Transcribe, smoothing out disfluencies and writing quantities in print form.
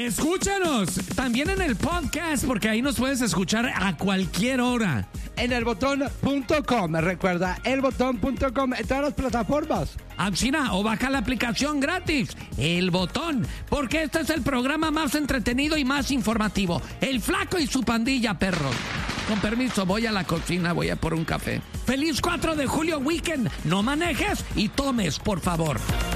Escúchanos también en el podcast, porque ahí nos puedes escuchar a cualquier hora. En elbotón.com. Recuerda, elbotón.com en todas las plataformas. Absina, o baja la aplicación gratis, El Botón, porque este es el programa más entretenido y más informativo. El Flaco y su pandilla, perros. Con permiso, voy a la cocina, voy a por un café. ¡Feliz 4 de julio weekend! No manejes y tomes, por favor.